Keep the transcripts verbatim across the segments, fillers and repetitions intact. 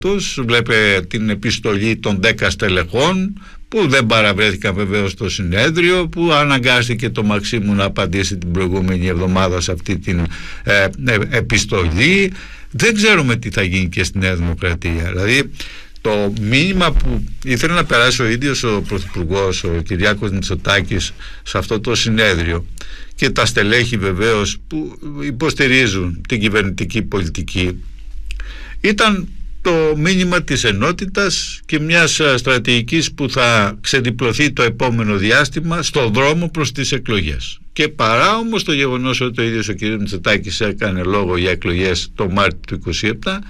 Βλέπε την επιστολή των δέκα στελεχών που δεν παραβρέθηκαν βεβαίως στο συνέδριο, που αναγκάστηκε το Μαξίμου να απαντήσει την προηγούμενη εβδομάδα σε αυτή την ε, ε, επιστολή. Δεν ξέρουμε τι θα γίνει και στη Νέα Δημοκρατία. Δηλαδή το μήνυμα που ήθελε να περάσει ο ίδιος ο Πρωθυπουργός, ο Κυριάκος Μητσοτάκης, σε αυτό το συνέδριο, και τα στελέχη βεβαίως που υποστηρίζουν την κυβερνητική πολιτική, ήταν το μήνυμα της ενότητας και μιας στρατηγικής που θα ξεδιπλωθεί το επόμενο διάστημα στον δρόμο προς τις εκλογές. Και παρά όμως το γεγονός ότι ο ίδιος ο κ. Μητσοτάκης έκανε λόγο για εκλογές το Μάρτιο του είκοσι επτά,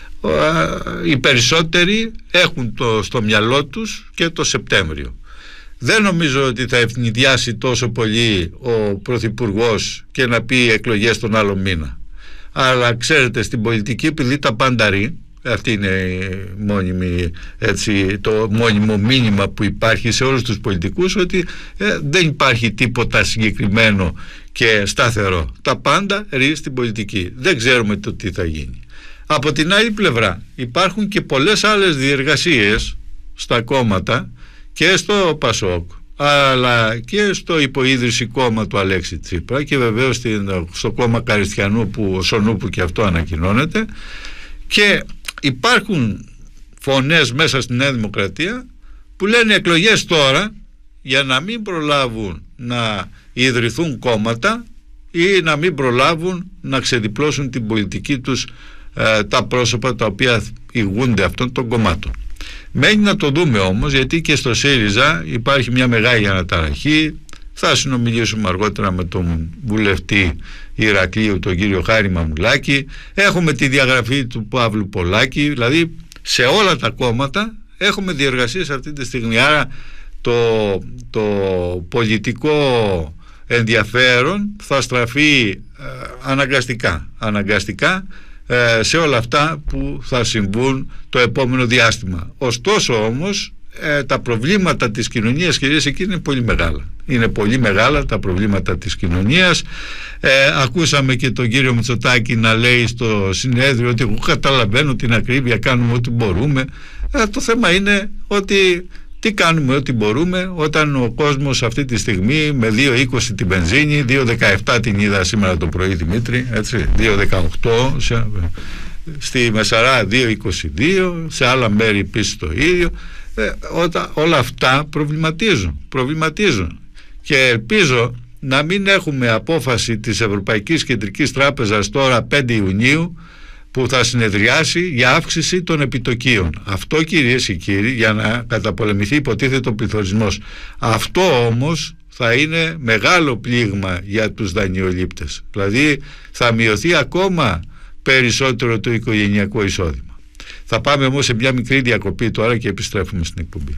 οι περισσότεροι έχουν το στο μυαλό τους και το Σεπτέμβριο. Δεν νομίζω ότι θα ευνηδιάσει τόσο πολύ ο Πρωθυπουργός και να πει εκλογές τον άλλο μήνα. Αλλά ξέρετε, στην πολιτική, επειδή τα πάντα ρί, αυτή είναι η μόνιμη, έτσι, το μόνιμο μήνυμα που υπάρχει σε όλους τους πολιτικούς, ότι ε, δεν υπάρχει τίποτα συγκεκριμένο και σταθερό. Τα πάντα ρί στην πολιτική. Δεν ξέρουμε το τι θα γίνει. Από την άλλη πλευρά υπάρχουν και πολλές άλλες διεργασίες στα κόμματα, και στο ΠΑΣΟΚ αλλά και στο υποίδρυση κόμμα του Αλέξη Τσίπρα, και βεβαίως στο κόμμα Καριστιανού που, Σονού, που και αυτό ανακοινώνεται, και υπάρχουν φωνές μέσα στη Νέα Δημοκρατία που λένε εκλογές τώρα για να μην προλάβουν να ιδρυθούν κόμματα ή να μην προλάβουν να ξεδιπλώσουν την πολιτική τους ε, τα πρόσωπα τα οποία ηγούνται αυτών των κομμάτων. Μένει να το δούμε όμως, γιατί και στο ΣΥΡΙΖΑ υπάρχει μια μεγάλη αναταραχή. Θα συνομιλήσουμε αργότερα με τον βουλευτή Ηρακλείου, τον κύριο Χάρη Μαμουλάκη. Έχουμε τη διαγραφή του Παύλου Πολάκη. Δηλαδή σε όλα τα κόμματα έχουμε διεργασίες αυτή τη στιγμή. Άρα το, το πολιτικό ενδιαφέρον θα στραφεί ε, αναγκαστικά, αναγκαστικά ε, σε όλα αυτά που θα συμβούν το επόμενο διάστημα. Ωστόσο όμως ε, τα προβλήματα της κοινωνίας, κυρίες εκεί, είναι πολύ μεγάλα. Είναι πολύ μεγάλα τα προβλήματα της κοινωνίας. Ε, ακούσαμε και τον κύριο Μητσοτάκη να λέει στο συνέδριο ότι εγώ καταλαβαίνω την ακρίβεια, κάνουμε ό,τι μπορούμε. Ε, το θέμα είναι ότι τι κάνουμε ό,τι μπορούμε όταν ο κόσμος αυτή τη στιγμή με δύο είκοσι την μπενζίνη, δύο δεκαεπτά την είδα σήμερα το πρωί, Δημήτρη, έτσι, δύο δεκαοκτώ, σε, στη Μεσαρά δύο είκοσι δύο, σε άλλα μέρη επίσης το ίδιο. Ε, όταν, όλα αυτά προβληματίζουν, προβληματίζουν και ελπίζω να μην έχουμε απόφαση της Ευρωπαϊκής Κεντρικής Τράπεζας τώρα πέντε Ιουνίου που θα συνεδριάσει για αύξηση των επιτοκίων. Αυτό, κυρίες και κύριοι, για να καταπολεμηθεί υποτίθεται ο πληθωρισμός. Αυτό όμως θα είναι μεγάλο πλήγμα για τους δανειολήπτες. Δηλαδή θα μειωθεί ακόμα περισσότερο το οικογενειακό εισόδημα. Θα πάμε όμως σε μια μικρή διακοπή τώρα και επιστρέφουμε στην εκπομπή.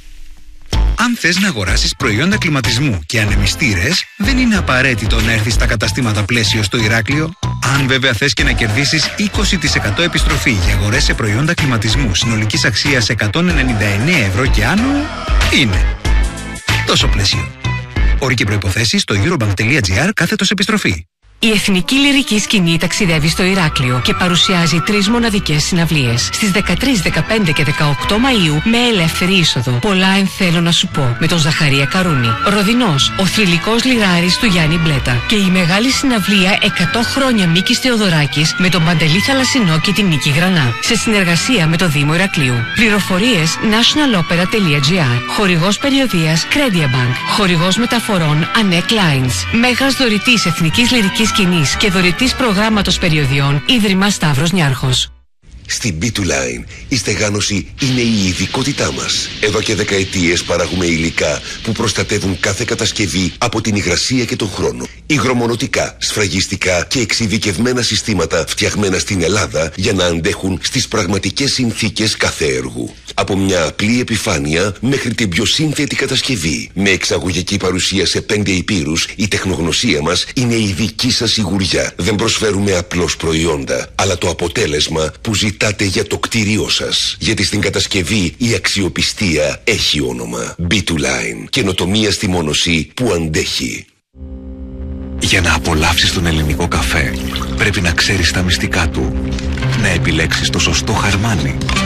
Αν θες να αγοράσεις προϊόντα κλιματισμού και ανεμιστήρες, δεν είναι απαραίτητο να έρθεις στα καταστήματα Πλαίσιο στο Ηράκλειο. Αν βέβαια θες και να κερδίσεις είκοσι τοις εκατό επιστροφή για αγορές σε προϊόντα κλιματισμού συνολικής αξίας εκατόν ενενήντα εννέα ευρώ και άνω, είναι τόσο Πλαίσιο. Όροι και προϋποθέσεις στο eurobank.gr κάθετος επιστροφή. Η Εθνική Λυρική Σκηνή ταξιδεύει στο Ηράκλειο και παρουσιάζει τρεις μοναδικές συναυλίες. Στις δεκατρείς, δεκαπέντε και δεκαοκτώ Μαΐου με ελεύθερη είσοδο. Πολλά εν θέλω να σου πω με τον Ζαχαρία Καρούνη. Ροδινός, ο θρυλικός λιράρης του Γιάννη Μπλέτα. Και η μεγάλη συναυλία εκατό χρόνια Μίκης Θεοδωράκης με τον Παντελή Θαλασσινό και την Νίκη Γρανά. Σε συνεργασία με το Δήμο Ηρακλείου. Πληροφορίες national opera τελεία gr. Χορηγός περιοδίας Credia Bank. Χορηγός μεταφορών Annette Lines. Μέγας δωρητής Εθνικής Λυρικής Σκηνής και δωρητής προγράμματος περιοδιών Ίδρυμα Σταύρος Νιάρχος. Στην μπι του Line η στεγάνωση είναι η ειδικότητά μας. Εδώ και δεκαετίες παράγουμε υλικά που προστατεύουν κάθε κατασκευή από την υγρασία και τον χρόνο. Υγρομονωτικά, σφραγιστικά και εξειδικευμένα συστήματα φτιαγμένα στην Ελλάδα για να αντέχουν στις πραγματικές συνθήκες κάθε έργου. Από μια απλή επιφάνεια μέχρι την πιο σύνθετη κατασκευή. Με εξαγωγική παρουσία σε πέντε υπήρους, η τεχνογνωσία μας είναι η δική σας σιγουριά. Δεν προσφέρουμε απλώς προϊόντα, αλλά το αποτέλεσμα που ζητάτε για το κτίριό σας. Γιατί στην κατασκευή η αξιοπιστία έχει όνομα. μπι του Line. Καινοτομία στη μόνωση που αντέχει. Για να απολαύσεις τον ελληνικό καφέ, πρέπει να ξέρεις τα μυστικά του. Να επιλέξεις το σωστό χαρμάνι.